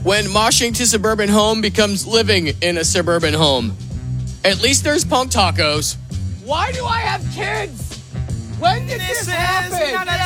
when moshing to suburban home becomes living in a suburban home. At least there's punk tacos. Why do I have kids? When did this happen?